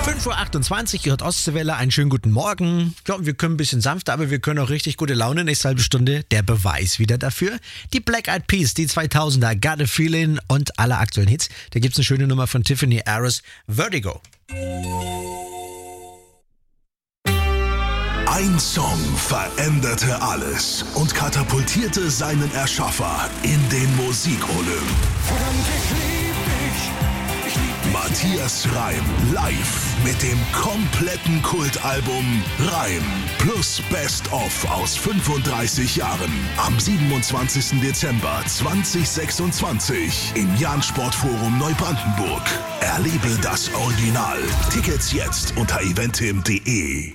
5.28 Uhr, ihr hört Ostseewelle, einen schönen guten Morgen. Ich glaube, wir können ein bisschen sanfter, aber wir können auch richtig gute Laune. Nächste halbe Stunde der Beweis wieder dafür. Die Black Eyed Peas, die 2000er, Got a Feeling und alle aktuellen Hits. Da gibt es eine schöne Nummer von Tiffany Harris, Vertigo. Ein Song veränderte alles und katapultierte seinen Erschaffer in den Musikolymp. Matthias Reim live mit dem kompletten Kultalbum Reim plus Best of aus 35 Jahren am 27. Dezember 2026 im Jahn-Sportforum Neubrandenburg. Erlebe das Original. Tickets jetzt unter eventim.de.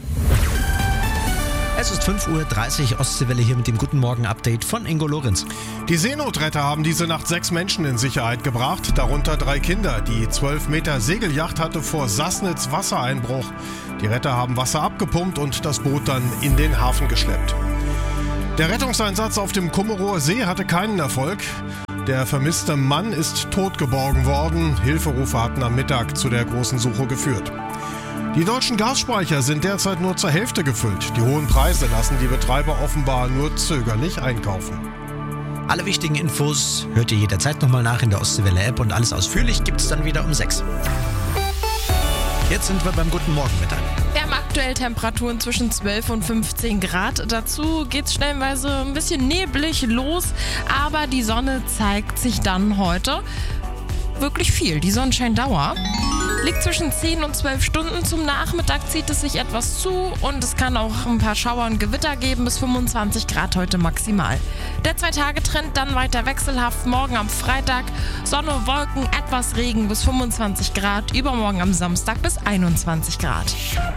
Es ist 5.30 Uhr, Ostseewelle hier mit dem Guten Morgen-Update von Ingo Lorenz. Die Seenotretter haben diese Nacht 6 Menschen in Sicherheit gebracht, darunter 3 Kinder. Die 12 Meter Segelyacht hatte vor Sassnitz Wassereinbruch. Die Retter haben Wasser abgepumpt und das Boot dann in den Hafen geschleppt. Der Rettungseinsatz auf dem Kummerower See hatte keinen Erfolg. Der vermisste Mann ist tot geborgen worden. Hilferufe hatten am Mittag zu der großen Suche geführt. Die deutschen Gasspeicher sind derzeit nur zur Hälfte gefüllt. Die hohen Preise lassen die Betreiber offenbar nur zögerlich einkaufen. Alle wichtigen Infos hört ihr jederzeit nochmal nach in der Ostseewelle-App und alles ausführlich gibt es dann wieder um 6. Jetzt sind wir beim Guten Morgen-Mittag. Wir haben aktuell Temperaturen zwischen 12 und 15 Grad. Dazu geht es stellenweise ein bisschen neblig los, aber die Sonne zeigt sich dann heute wirklich viel. Die Sonnenscheindauer liegt zwischen 10 und 12 Stunden. Zum Nachmittag zieht es sich etwas zu und es kann auch ein paar Schauer und Gewitter geben, bis 25 Grad heute maximal. Der 2-Tage-Trend dann weiter wechselhaft. Morgen am Freitag Sonne, Wolken, etwas Regen bis 25 Grad. Übermorgen am Samstag bis 21 Grad.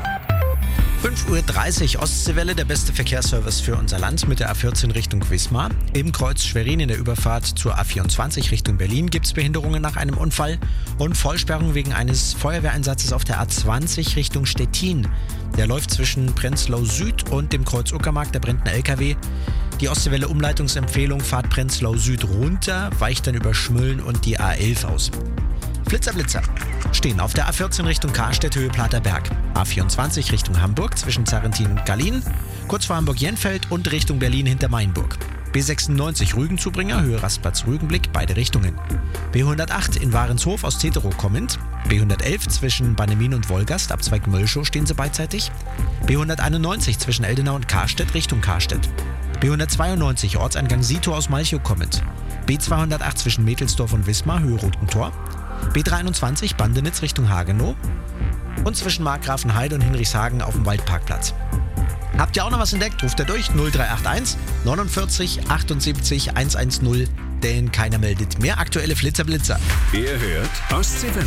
5.30 Uhr, Ostseewelle, der beste Verkehrsservice für unser Land mit der A14 Richtung Wismar. Im Kreuz Schwerin in der Überfahrt zur A24 Richtung Berlin gibt es Behinderungen nach einem Unfall und Vollsperrung wegen eines Feuerwehreinsatzes auf der A20 Richtung Stettin. Der läuft zwischen Prenzlau Süd und dem Kreuz Uckermark, der brennt ein LKW. Die Ostseewelle Umleitungsempfehlung, fahrt Prenzlau Süd runter, weicht dann über Schmölln und die A11 aus. Blitzer stehen auf der A14 Richtung Karstedt, Höhe Platerberg. A24 Richtung Hamburg zwischen Zarrentin und Gallien, kurz vor Hamburg-Jenfeld und Richtung Berlin hinter Mainburg. B96 Rügenzubringer, Höhe Rastplatz-Rügenblick, beide Richtungen. B108 in Warenshof aus Teterow kommend. B111 zwischen Bannemin und Wolgast, Abzweig Mölschow stehen sie beidseitig. B191 zwischen Eldenau und Karstedt, Richtung Karstedt. B192 Ortseingang Sito aus Malchow kommend. B208 zwischen Mädelsdorf und Wismar, Höhe Rotentor. B321 Bandenitz Richtung Hagenow und zwischen Markgrafenheide und Hinrichshagen auf dem Waldparkplatz. Habt ihr auch noch was entdeckt? Ruft ihr durch 0381 49 78 110, denn keiner meldet mehr aktuelle Flitzer-Blitzer. Ihr hört Ostseewelle.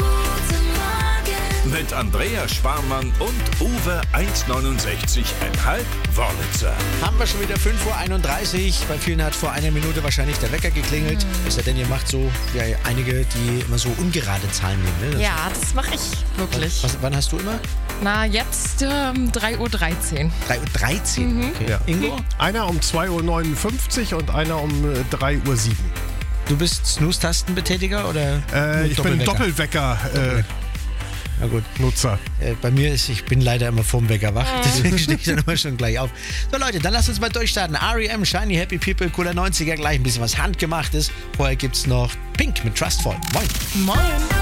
Mit Andreas Sparmann und Uwe 1,69,5 Wörlitzer. Haben wir schon wieder 5.31 Uhr. Bei vielen hat vor einer Minute wahrscheinlich der Wecker geklingelt. Es sei denn, ihr macht so wie einige, die immer so ungerade Zahlen nehmen. Ne? Ja, das mache ich wirklich. Wann hast du immer? Na, jetzt 3.13 Uhr. 3.13 Uhr? Okay. Ja. Ingo? Einer um 2.59 Uhr und einer um 3.07 Uhr. Du bist Snooze-Tastenbetätiger oder Ich bin Doppelwecker. Na gut. Nutzer. Bei mir ist, ich bin leider immer vorm Wecker wach, deswegen stehe ich dann immer schon gleich auf. So Leute, dann lasst uns mal durchstarten. R.E.M., Shiny Happy People, cooler 90er, gleich ein bisschen was handgemachtes. Vorher gibt's noch Pink mit Trustful. Moin. Moin.